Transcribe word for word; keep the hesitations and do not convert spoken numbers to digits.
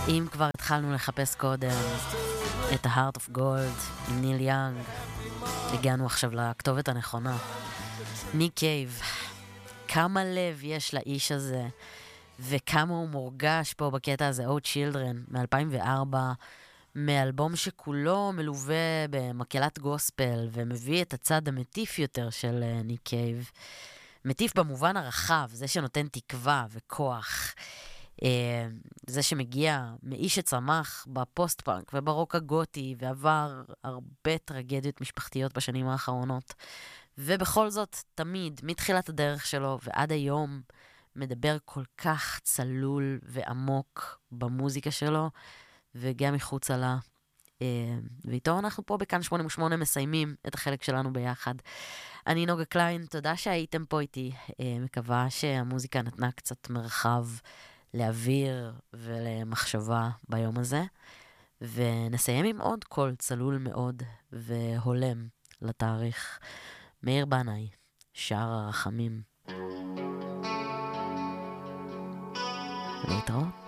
אם כבר התחלנו לחפש קודם את ה-Heart of Gold עם ניל יאנג, הגענו עכשיו לכתובת הנכונה. ניק קייב, כמה לב יש לאיש הזה, וכמה הוא מורגש פה בקטע הזה, Oh Children, מ-אלפיים וארבע, מאלבום שכולו מלווה במקהלת גוספל, ומביא את הצד המטיף יותר של ניק קייב. מטיף במובן הרחב, זה שנותן תקווה וכוח. זה שמגיע מאיש שצמח בפוסט-פאנק וברוק הגותי, ועבר הרבה טרגדיות משפחתיות בשנים האחרונות. ובכל זאת, תמיד, מתחילת הדרך שלו ועד היום, מדבר כל כך צלול ועמוק במוזיקה שלו, וגם מחוצה לה. ואיתו אנחנו פה בכאן שמונים ושמונה מסיימים את החלק שלנו ביחד. אני נוגה קליין, תודה שהייתם פה איתי. מקווה שהמוזיקה נתנה קצת מרחב לאוויר ולמחשבה ביום הזה. ונסיים עם עוד קול צלול מאוד והולם לתאריך. מאיר בנאי, שער הרחמים. להתראות.